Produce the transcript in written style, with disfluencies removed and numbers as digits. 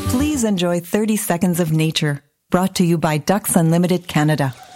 Please enjoy 30 Seconds of Nature, brought to you by Ducks Unlimited Canada.